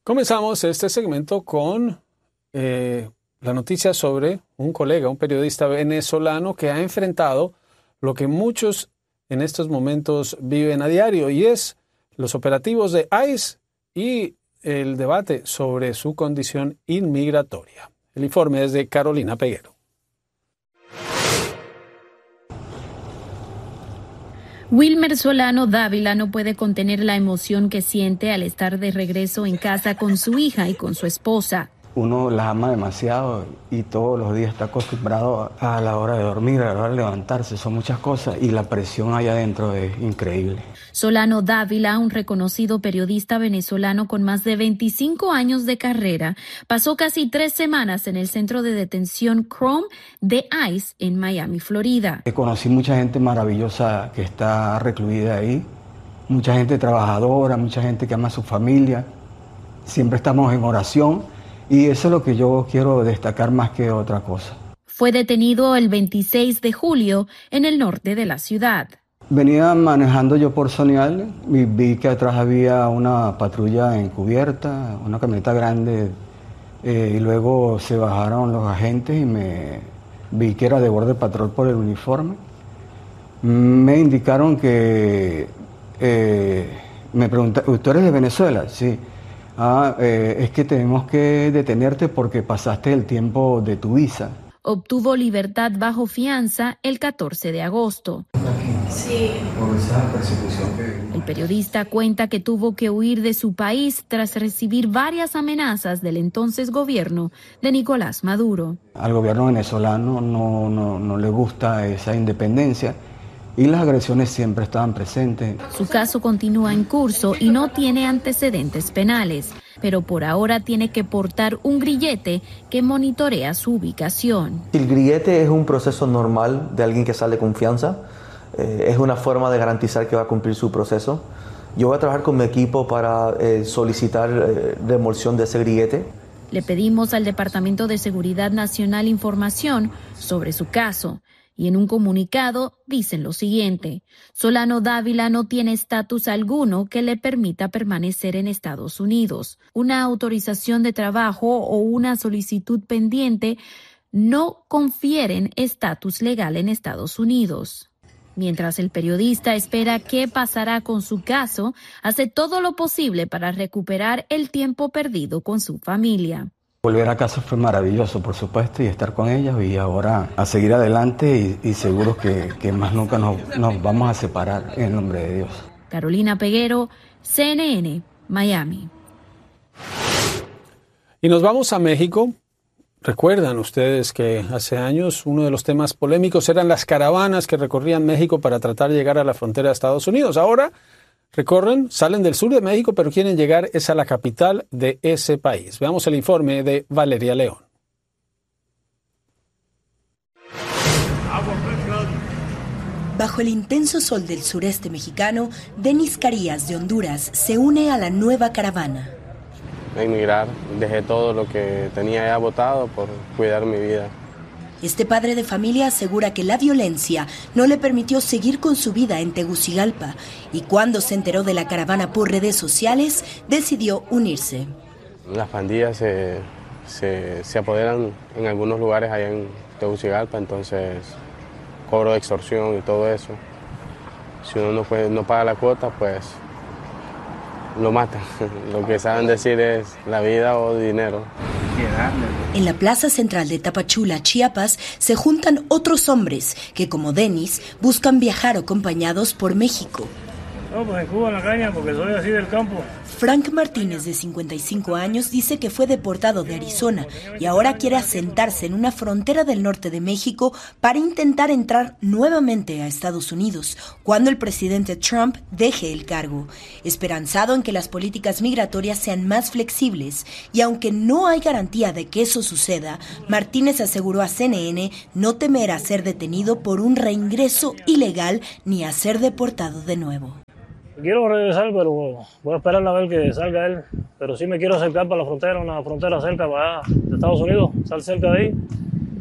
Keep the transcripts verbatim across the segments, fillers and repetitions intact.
Comenzamos este segmento con eh, la noticia sobre un colega, un periodista venezolano que ha enfrentado lo que muchos en estos momentos viven a diario, y es los operativos de ICE y el debate sobre su condición inmigratoria. El informe es de Carolina Peguero. Wilmer Solano Dávila no puede contener la emoción que siente al estar de regreso en casa con su hija y con su esposa. Uno las ama demasiado y todos los días está acostumbrado a la hora de dormir, a la hora de levantarse. Son muchas cosas y la presión allá adentro es increíble. Solano Dávila, un reconocido periodista venezolano con más de veinticinco años de carrera, pasó casi tres semanas en el centro de detención Chrome de ICE en Miami, Florida. Conocí mucha gente maravillosa que está recluida ahí, mucha gente trabajadora, mucha gente que ama a su familia. Siempre estamos en oración. Y eso es lo que yo quiero destacar más que otra cosa. Fue detenido el veintiséis de julio en el norte de la ciudad. Venía manejando yo por Sonial y vi que atrás había una patrulla encubierta, una camioneta grande, eh, y luego se bajaron los agentes y me vi que era de Border Patrol por el uniforme. Me indicaron que, eh, me preguntaron, ¿tú eres de Venezuela? Sí. Ah, eh, es que tenemos que detenerte porque pasaste el tiempo de tu visa. Obtuvo libertad bajo fianza el catorce de agosto. Sí. Por esa persecución que... El periodista cuenta que tuvo que huir de su país tras recibir varias amenazas del entonces gobierno de Nicolás Maduro. Al gobierno venezolano no, no, no le gusta esa independencia. Y las agresiones siempre estaban presentes. Su caso continúa en curso y no tiene antecedentes penales, pero por ahora tiene que portar un grillete que monitorea su ubicación. El grillete es un proceso normal de alguien que sale con fianza. Eh, es una forma de garantizar que va a cumplir su proceso. Yo voy a trabajar con mi equipo para eh, solicitar eh, demolición de ese grillete. Le pedimos al Departamento de Seguridad Nacional información sobre su caso. Y en un comunicado dicen lo siguiente: Solano Dávila no tiene estatus alguno que le permita permanecer en Estados Unidos. Una autorización de trabajo o una solicitud pendiente no confieren estatus legal en Estados Unidos. Mientras el periodista espera qué pasará con su caso, hace todo lo posible para recuperar el tiempo perdido con su familia. Volver a casa fue maravilloso, por supuesto, y estar con ellos, y ahora a seguir adelante y, y seguros que, que más nunca nos, nos vamos a separar en el nombre de Dios. Carolina Peguero, C N N, Miami. Y nos vamos a México. Recuerdan ustedes que hace años uno de los temas polémicos eran las caravanas que recorrían México para tratar de llegar a la frontera de Estados Unidos. Ahora recorren, salen del sur de México, pero quieren llegar es a la capital de ese país. Veamos el informe de Valeria León. Bajo el intenso sol del sureste mexicano, Denis Carías de Honduras se une a la nueva caravana. Emigrar, dejé todo lo que tenía ya botado por cuidar mi vida. Este padre de familia asegura que la violencia no le permitió seguir con su vida en Tegucigalpa y cuando se enteró de la caravana por redes sociales, decidió unirse. Las pandillas se, se, se apoderan en algunos lugares allá en Tegucigalpa, entonces cobro de extorsión y todo eso. Si uno no, puede, no paga la cuota, pues lo matan. Lo que saben decir es la vida o dinero. En la plaza central de Tapachula, Chiapas, se juntan otros hombres que, como Denis, buscan viajar acompañados por México. No, pues en Cuba en la caña, porque soy así del campo. Frank Martínez, de cincuenta y cinco años, dice que fue deportado de Arizona y ahora quiere asentarse en una frontera del norte de México para intentar entrar nuevamente a Estados Unidos cuando el presidente Trump deje el cargo. Esperanzado en que las políticas migratorias sean más flexibles y aunque no hay garantía de que eso suceda, Martínez aseguró a C N N no temer a ser detenido por un reingreso ilegal ni a ser deportado de nuevo. Quiero regresar, pero voy a esperar a ver que salga él. Pero sí me quiero acercar para la frontera, una frontera cerca para allá, de Estados Unidos, estar cerca de ahí.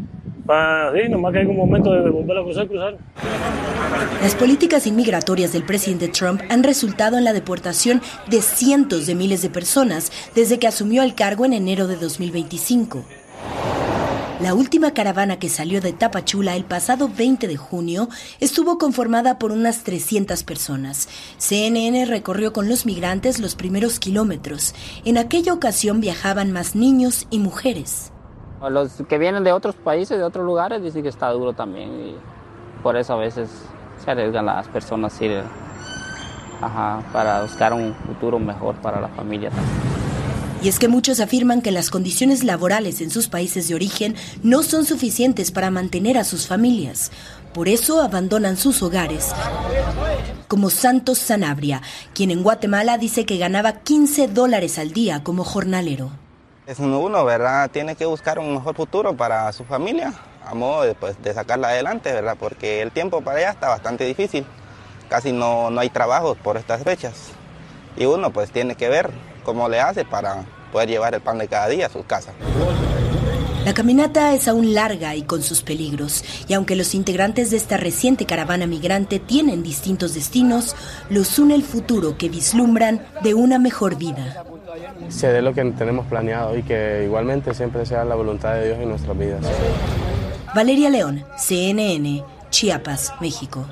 Para, sí, nomás que hay un momento de volver a cruzar, cruzar. Las políticas inmigratorias del presidente Trump han resultado en la deportación de cientos de miles de personas desde que asumió el cargo en enero de dos mil veinticinco. La última caravana que salió de Tapachula el pasado veinte de junio estuvo conformada por unas trescientas personas. C N N recorrió con los migrantes los primeros kilómetros. En aquella ocasión viajaban más niños y mujeres. Los que vienen de otros países, de otros lugares, dicen que está duro también y por eso a veces se arriesgan las personas a ir, ajá, para buscar un futuro mejor para la familia también. Y es que muchos afirman que las condiciones laborales en sus países de origen no son suficientes para mantener a sus familias. Por eso abandonan sus hogares. Como Santos Sanabria, quien en Guatemala dice que ganaba quince dólares al día como jornalero. Es uno, ¿verdad? Tiene que buscar un mejor futuro para su familia, a modo de, pues, de sacarla adelante, ¿verdad? Porque el tiempo para allá está bastante difícil. Casi no, no hay trabajo por estas fechas. Y uno pues tiene que ver cómo le hace para poder llevar el pan de cada día a su casa. La caminata es aún larga y con sus peligros, y aunque los integrantes de esta reciente caravana migrante tienen distintos destinos, los une el futuro que vislumbran de una mejor vida. Se dé lo que tenemos planeado y que igualmente siempre sea la voluntad de Dios en nuestras vidas. Valeria León, C N N, Chiapas, México.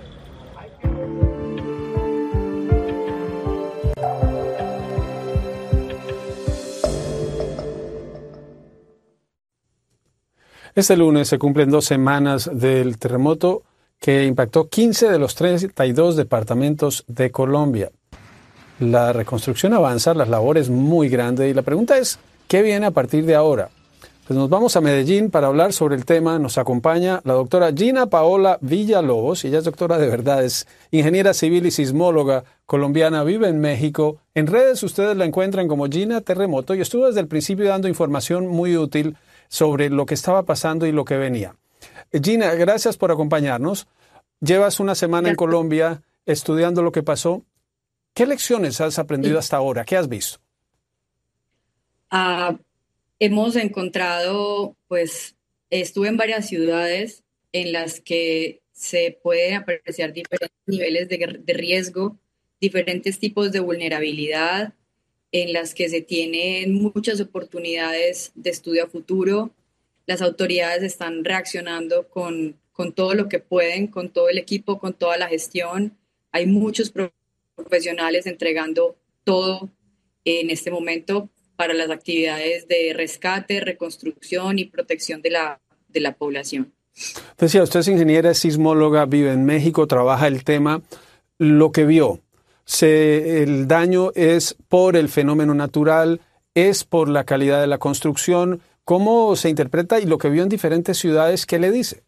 Este lunes se cumplen dos semanas del terremoto que impactó quince de los treinta y dos departamentos de Colombia. La reconstrucción avanza, las labores muy grandes y la pregunta es, ¿qué viene a partir de ahora? Pues nos vamos a Medellín para hablar sobre el tema. Nos acompaña la doctora Gina Paola Villalobos. Ella es doctora de verdad, es ingeniera civil y sismóloga colombiana, vive en México. En redes ustedes la encuentran como Gina Terremoto y estuvo desde el principio dando información muy útil sobre lo que estaba pasando y lo que venía. Gina, gracias por acompañarnos. Llevas una semana en Colombia estudiando lo que pasó. ¿Qué lecciones has aprendido hasta ahora? ¿Qué has visto? Uh, hemos encontrado, pues, estuve en varias ciudades en las que se pueden apreciar diferentes niveles de, de riesgo, diferentes tipos de vulnerabilidad, en las que se tienen muchas oportunidades de estudio a futuro. Las autoridades están reaccionando con, con todo lo que pueden, con todo el equipo, con toda la gestión. Hay muchos profesionales entregando todo en este momento para las actividades de rescate, reconstrucción y protección de la, de la población. Decía, usted es ingeniera, es sismóloga, vive en México, trabaja el tema, lo que vio. Se, el daño es por el fenómeno natural, es por la calidad de la construcción. ¿Cómo se interpreta y lo que vio en diferentes ciudades, qué le dice?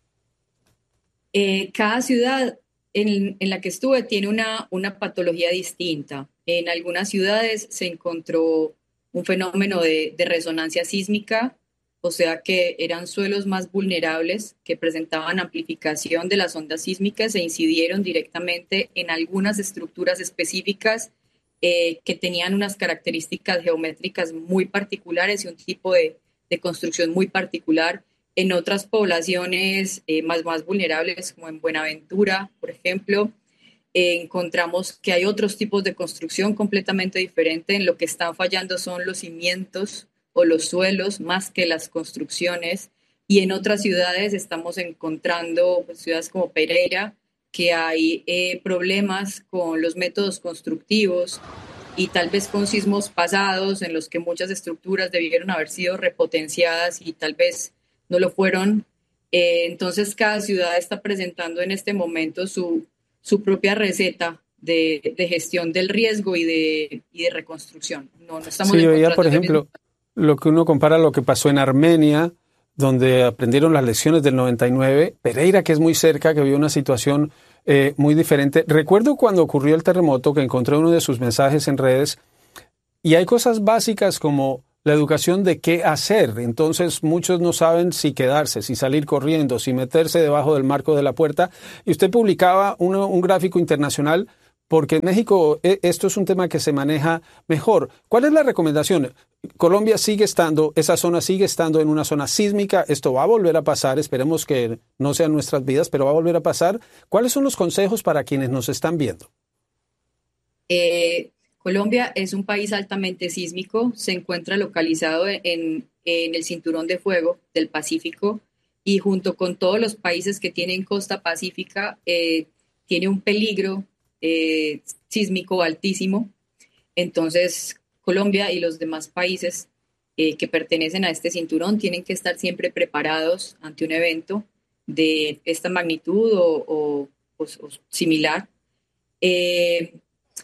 Eh, cada ciudad en, en la que estuve tiene una, una patología distinta. En algunas ciudades se encontró un fenómeno de, de resonancia sísmica, o sea que eran suelos más vulnerables que presentaban amplificación de las ondas sísmicas e incidieron directamente en algunas estructuras específicas eh, que tenían unas características geométricas muy particulares y un tipo de, de construcción muy particular. En otras poblaciones eh, más, más vulnerables, como en Buenaventura, por ejemplo, eh, encontramos que hay otros tipos de construcción completamente diferentes. En lo que están fallando son los cimientos o los suelos más que las construcciones, y en otras ciudades estamos encontrando, pues, ciudades como Pereira, que hay eh, problemas con los métodos constructivos y tal vez con sismos pasados en los que muchas estructuras debieron haber sido repotenciadas y tal vez no lo fueron. Eh, entonces cada ciudad está presentando en este momento su, su propia receta de, de gestión del riesgo y de, y de reconstrucción. No, no estamos sí, encontrando ya, por ejemplo, lo que uno compara lo que pasó en Armenia, donde aprendieron las lecciones del noventa y nueve, Pereira, que es muy cerca, que vio una situación eh, muy diferente. Recuerdo cuando ocurrió el terremoto que encontré uno de sus mensajes en redes y hay cosas básicas como la educación de qué hacer. Entonces muchos no saben si quedarse, si salir corriendo, si meterse debajo del marco de la puerta. Y usted publicaba uno, un gráfico internacional porque en México esto es un tema que se maneja mejor. ¿Cuál es la recomendación? Colombia sigue estando, esa zona sigue estando en una zona sísmica, esto va a volver a pasar, esperemos que no sean nuestras vidas, pero va a volver a pasar. ¿Cuáles son los consejos para quienes nos están viendo? Eh, Colombia es un país altamente sísmico, se encuentra localizado en, en el cinturón de fuego del Pacífico y junto con todos los países que tienen costa pacífica, eh, tiene un peligro eh, sísmico altísimo. Entonces, Colombia y los demás países eh, que pertenecen a este cinturón tienen que estar siempre preparados ante un evento de esta magnitud o, o, o, o similar. Eh,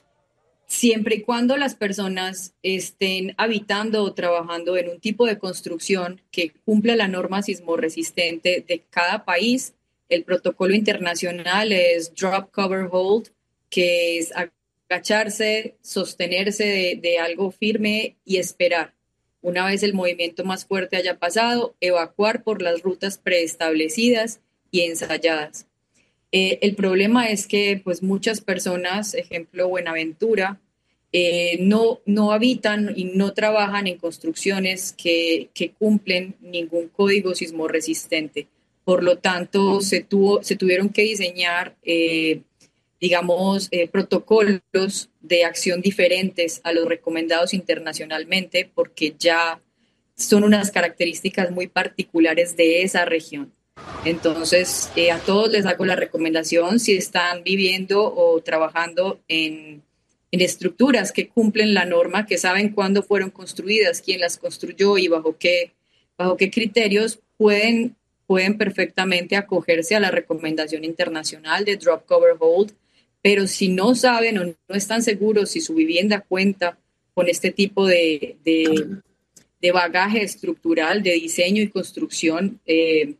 siempre y cuando las personas estén habitando o trabajando en un tipo de construcción que cumpla la norma sismorresistente de cada país, el protocolo internacional es Drop, Cover, Hold, que es agacharse, sostenerse de, de algo firme y esperar. Una vez el movimiento más fuerte haya pasado, evacuar por las rutas preestablecidas y ensayadas. Eh, el problema es que pues, muchas personas, ejemplo Buenaventura, eh, no, no habitan y no trabajan en construcciones que, que cumplen ningún código sismorresistente. Por lo tanto, se, tuvo, se tuvieron que diseñar eh, digamos, eh, protocolos de acción diferentes a los recomendados internacionalmente, porque ya son unas características muy particulares de esa región. Entonces, eh, a todos les hago la recomendación, si están viviendo o trabajando en, en estructuras que cumplen la norma, que saben cuándo fueron construidas, quién las construyó y bajo qué, bajo qué criterios, pueden, pueden perfectamente acogerse a la recomendación internacional de Drop, Cover, Hold. Pero si no saben o no están seguros si su vivienda cuenta con este tipo de, de, de bagaje estructural, de diseño y construcción eh,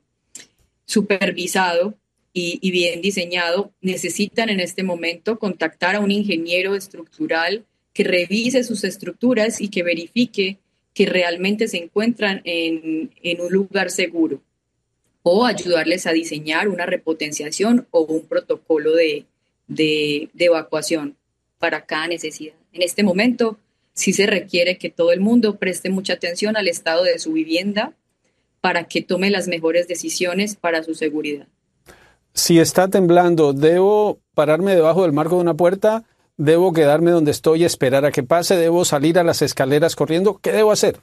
supervisado y, y bien diseñado, necesitan en este momento contactar a un ingeniero estructural que revise sus estructuras y que verifique que realmente se encuentran en, en un lugar seguro, o ayudarles a diseñar una repotenciación o un protocolo de De, de evacuación para cada necesidad. En este momento sí se requiere que todo el mundo preste mucha atención al estado de su vivienda para que tome las mejores decisiones para su seguridad. Si está temblando, ¿debo pararme debajo del marco de una puerta? ¿Debo quedarme donde estoy y esperar a que pase? ¿Debo salir a las escaleras corriendo? ¿Qué debo hacer?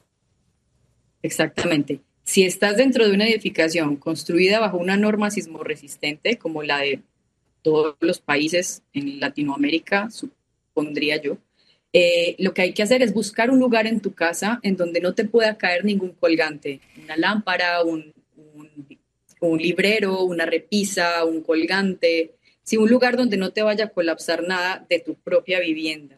Exactamente. Si estás dentro de una edificación construida bajo una norma sismorresistente como la de todos los países en Latinoamérica, supondría yo, eh, lo que hay que hacer es buscar un lugar en tu casa en donde no te pueda caer ningún colgante, una lámpara, un, un, un librero, una repisa, un colgante, sí, un lugar donde no te vaya a colapsar nada de tu propia vivienda.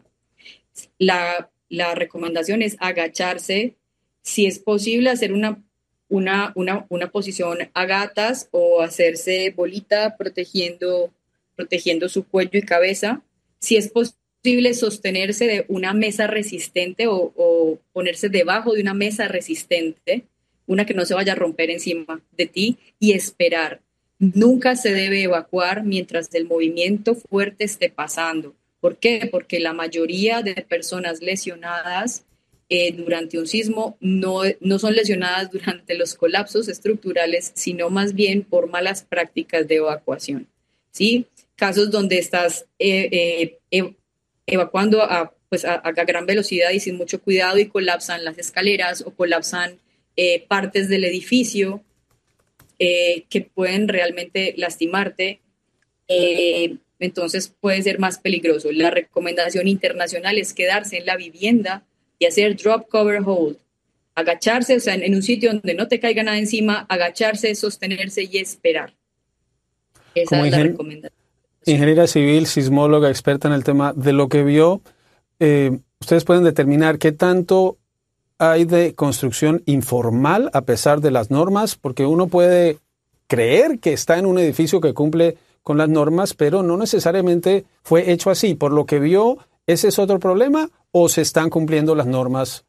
La, la recomendación es agacharse, si es posible hacer una Una, una, una posición a gatas o hacerse bolita protegiendo protegiendo su cuello y cabeza. Si es posible, sostenerse de una mesa resistente o, o ponerse debajo de una mesa resistente, una que no se vaya a romper encima de ti, y esperar. Nunca se debe evacuar mientras el movimiento fuerte esté pasando. ¿Por qué? Porque la mayoría de personas lesionadas eh, durante un sismo no, no son lesionadas durante los colapsos estructurales, sino más bien por malas prácticas de evacuación, ¿sí? Casos donde estás eh, eh, eh, evacuando a, pues a, a gran velocidad y sin mucho cuidado y colapsan las escaleras o colapsan eh, partes del edificio eh, que pueden realmente lastimarte, eh, entonces puede ser más peligroso. La recomendación internacional es quedarse en la vivienda y hacer drop, cover, hold. Agacharse, o sea, en, en un sitio donde no te caiga nada encima, agacharse, sostenerse y esperar. Esa Como es la ingen- recomendación. Ingeniera civil, sismóloga, experta en el tema, de lo que vio, eh, ustedes pueden determinar qué tanto hay de construcción informal a pesar de las normas, porque uno puede creer que está en un edificio que cumple con las normas, pero no necesariamente fue hecho así. Por lo que vio, ¿ese es otro problema o se están cumpliendo las normas?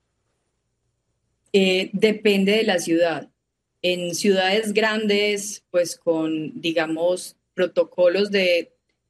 Eh, depende de la ciudad. En ciudades grandes, pues con, digamos, protocolos de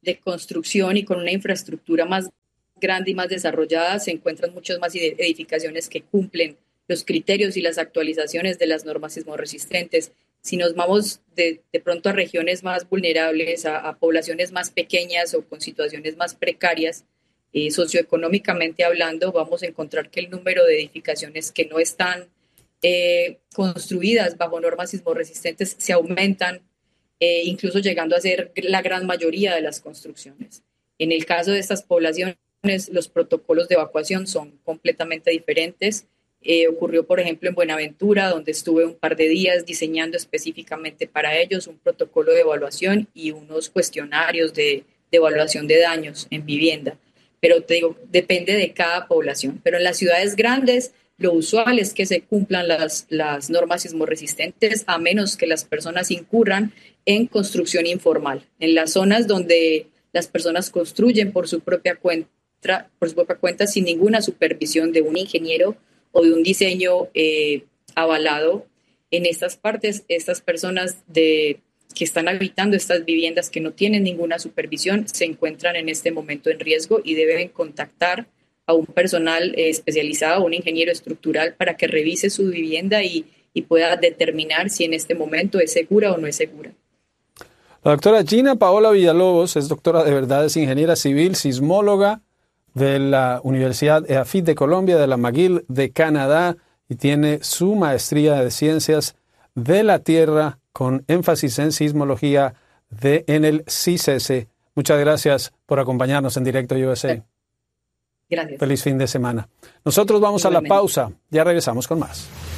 de construcción y con una infraestructura más grande y más desarrollada, se encuentran muchas más edificaciones que cumplen los criterios y las actualizaciones de las normas sismorresistentes. Si nos vamos de, de pronto a regiones más vulnerables, a, a poblaciones más pequeñas o con situaciones más precarias, eh, socioeconómicamente hablando, vamos a encontrar que el número de edificaciones que no están eh, construidas bajo normas sismorresistentes se aumentan, eh, incluso llegando a ser la gran mayoría de las construcciones. En el caso de estas poblaciones, los protocolos de evacuación son completamente diferentes. Eh, ocurrió, por ejemplo, en Buenaventura, donde estuve un par de días diseñando específicamente para ellos un protocolo de evaluación y unos cuestionarios de, de evaluación de daños en vivienda. Pero te digo, depende de cada población. Pero en las ciudades grandes, lo usual es que se cumplan las, las normas sismorresistentes, a menos que las personas incurran en construcción informal. En las zonas donde las personas construyen por su propia cuenta, por su propia cuenta sin ninguna supervisión de un ingeniero o de un diseño eh, avalado, en estas partes, estas personas de, que están habitando estas viviendas que no tienen ninguna supervisión se encuentran en este momento en riesgo y deben contactar a un personal eh, especializado, un ingeniero estructural, para que revise su vivienda y, y pueda determinar si en este momento es segura o no es segura. La doctora Gina Paola Villalobos es doctora de verdad, es ingeniera civil, sismóloga de la Universidad E A F I T de Colombia, de la McGill de Canadá, y tiene su maestría de Ciencias de la Tierra con énfasis en sismología de, en el CISESE. Muchas gracias por acompañarnos en Directo U S A. Gracias. Feliz fin de semana. Nosotros vamos a la pausa. Ya regresamos con más.